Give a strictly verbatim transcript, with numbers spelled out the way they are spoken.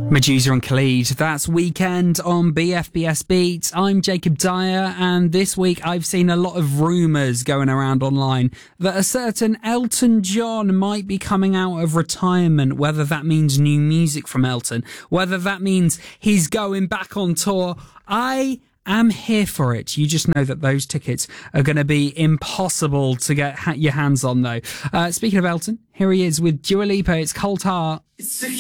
Medusa and Khalid, that's Weekend on B F B S Beats. I'm Jacob Dyer, and this week I've seen a lot of rumours going around online that a certain Elton John might be coming out of retirement, whether that means new music from Elton, whether that means he's going back on tour. I am here for it. You just know that those tickets are going to be impossible to get ha- your hands on, though. Uh, speaking of Elton, here he is with Dua Lipa. It's Cold Heart.